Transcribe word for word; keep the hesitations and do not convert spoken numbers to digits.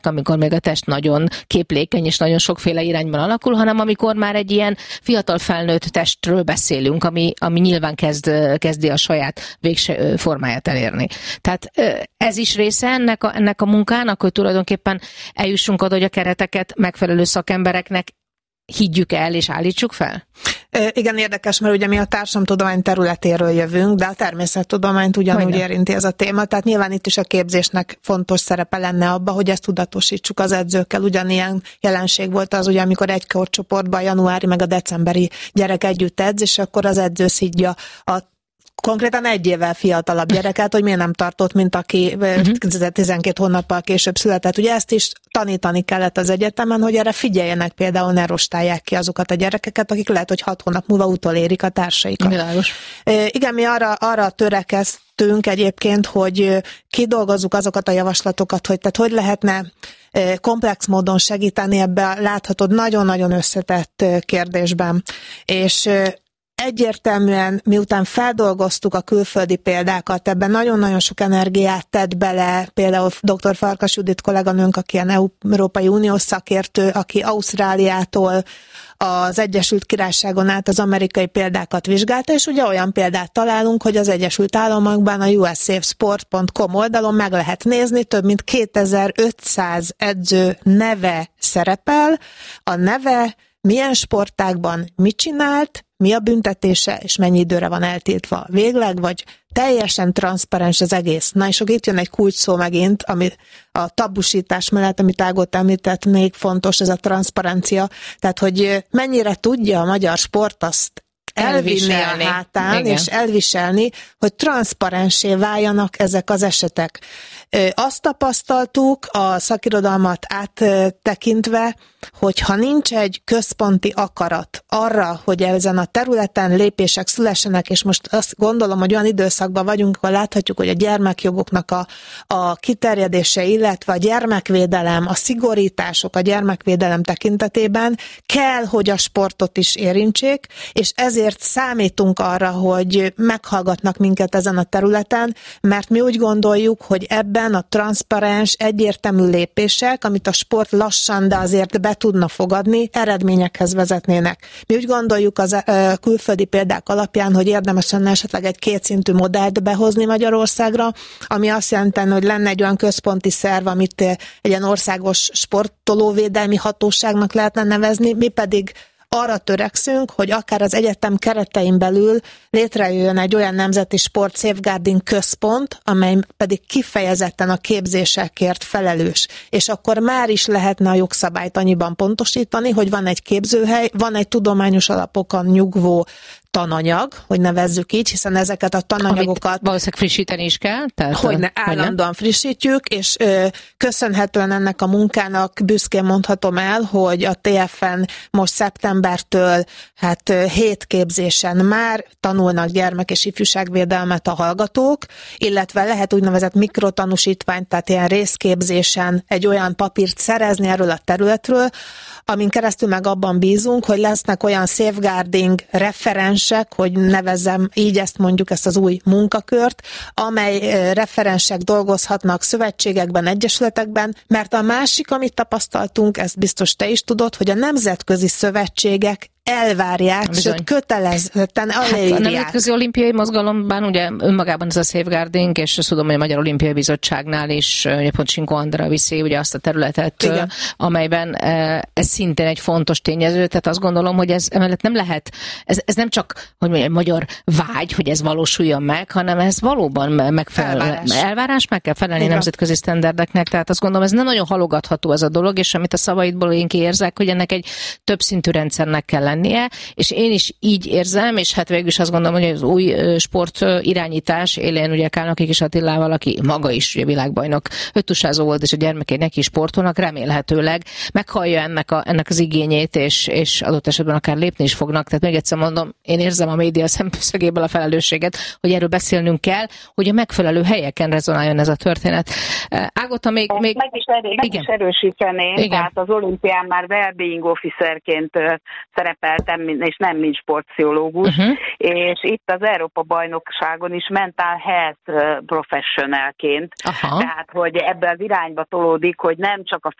amikor még a test nagyon képlékeny és nagyon sokféle irányban alakul, hanem amikor már egy ilyen fiatal felnőtt testről beszélünk, ami, ami nyilván kezd, kezdi a saját végső formáját elérni. Tehát ez is része ennek a, ennek a munkának, hogy tulajdonképpen eljussunk oda, hogy a kereteket megfelelő szakembereknek higgyük el és állítsuk fel? Igen, érdekes, mert ugye mi a társadalomtudomány területéről jövünk, de a természettudományt ugyanúgy Hogyne. érinti ez a téma, tehát nyilván itt is a képzésnek fontos szerepe lenne abba, hogy ezt tudatosítsuk az edzőkkel. Ugyanilyen jelenség volt az, ugye, amikor egy korcsoportban a januári meg a decemberi gyerek együtt edz, és akkor az edző szidja a konkrétan egy évvel fiatalabb gyereket, hogy miért nem tartott, mint aki uh-huh. tizenkét hónappal később született. Ugye ezt is tanítani kellett az egyetemen, hogy erre figyeljenek, például ne rostálják ki azokat a gyerekeket, akik lehet, hogy hat hónap múlva utolérik a társaikat. Világos. Igen, mi arra, arra törekeztünk egyébként, hogy kidolgozzuk azokat a javaslatokat, hogy tehát hogy lehetne komplex módon segíteni ebbe, láthatod, nagyon-nagyon összetett kérdésben. És egyértelműen, miután feldolgoztuk a külföldi példákat, ebben nagyon-nagyon sok energiát tett bele, például dr. Farkas Judit kolléganőnk, aki a Európai Uniós szakértő, aki Ausztráliától az Egyesült Királyságon át az amerikai példákat vizsgálta, és ugye olyan példát találunk, hogy az Egyesült Államokban a u s safe sport pont com oldalon meg lehet nézni, több mint kétezer-ötszáz edző neve szerepel, a neve milyen sportágban mit csinált, mi a büntetése, és mennyi időre van eltiltva végleg, vagy teljesen transzparens az egész. Na és akkor itt jön egy kulcs szó megint, ami a tabusítás mellett, amit Ágott említett, még fontos, ez a transzparencia. Tehát, hogy mennyire tudja a magyar sport azt elvinni a hátán, Igen. és elviselni, hogy transzparensé váljanak ezek az esetek. Azt tapasztaltuk a szakirodalmat áttekintve, hogy ha nincs egy központi akarat arra, hogy ezen a területen lépések szülessenek, és most azt gondolom, hogy olyan időszakban vagyunk, ahol láthatjuk, hogy a gyermekjogoknak a, a kiterjedése, illetve a gyermekvédelem, a szigorítások a gyermekvédelem tekintetében kell, hogy a sportot is érintsék, és ezért számítunk arra, hogy meghallgatnak minket ezen a területen, mert mi úgy gondoljuk, hogy ebben a transzparens, egyértelmű lépések, amit a sport lassan, de azért be tudna fogadni, eredményekhez vezetnének. Mi úgy gondoljuk az uh, külföldi példák alapján, hogy érdemes lenne esetleg egy kétszintű modellt behozni Magyarországra, ami azt jelenteni, hogy lenne egy olyan központi szerv, amit egy ilyen országos sportolóvédelmi hatóságnak lehetne nevezni, mi pedig arra törekszünk, hogy akár az egyetem keretein belül létrejöjjön egy olyan nemzeti sport safeguarding központ, amely pedig kifejezetten a képzésekért felelős. És akkor már is lehetne a jogszabályt annyiban pontosítani, hogy van egy képzőhely, van egy tudományos alapokon nyugvó tananyag, hogy nevezzük így, hiszen ezeket a tananyagokat... Amit valószínűleg frissíteni is kell? Tehát, hogy ne, állandóan hogy frissítjük, és ö, köszönhetően ennek a munkának büszkén mondhatom el, hogy a té ef en most szeptembertől hát hét képzésen már tanulnak gyermek- és ifjúságvédelmet a hallgatók, illetve lehet úgynevezett mikrotanúsítványt, tehát ilyen részképzésen egy olyan papírt szerezni erről a területről, amin keresztül meg abban bízunk, hogy lesznek olyan safeguarding referensek, hogy nevezzem így ezt mondjuk ezt az új munkakört, amely referensek dolgozhatnak szövetségekben, egyesületekben, mert a másik, amit tapasztaltunk, ezt biztos te is tudod, hogy a nemzetközi szövetségek elvárják, Bizony. sőt kötelezetten aláírják. Hát a Nemzetközi Olimpiai Mozgalomban ugye önmagában ez a safeguarding, és azt tudom, hogy a Magyar Olimpiai Bizottságnál is pont Csinkó Andra viszi ugye azt a területet, Igen. amelyben ez szintén egy fontos tényező, tehát azt gondolom, hogy ez emellett nem lehet, ez, ez nem csak, hogy mondjam, magyar vágy, hogy ez valósuljon meg, hanem ez valóban megfelel. Elvárás. Elvárás meg kell felelni Igen. nemzetközi sztenderdeknek, tehát azt gondolom, ez nem nagyon halogatható ez a dolog, és amit a szavaidból én kiérzek, hogy ennek egy többszintű rendszernek kell lennie, és én is így érzem, és hát végül is azt gondolom, hogy az új sport irányítás élén ugye Kálnoki Kis Attilával, aki maga is ugye világbajnok öttusázó volt, és a gyermekei neki sportolnak, remélhetőleg meghallja ennek, a, ennek az igényét, és, és adott esetben akár lépni is fognak. Tehát még egyszer mondom, én érzem a média szemszögéből a felelősséget, hogy erről beszélnünk kell, hogy a megfelelő helyeken rezonáljon ez a történet. Ágota, még... még... Meg is, erő, meg is erősíteném, Igen. tehát az olimpián már well-being officerként szerepel szerepeltem, és nem mint sportpszichológus, uh-huh. és itt az Európa-bajnokságon is mental health professionalként, Aha. tehát hogy ebbe az irányba tolódik, hogy nem csak a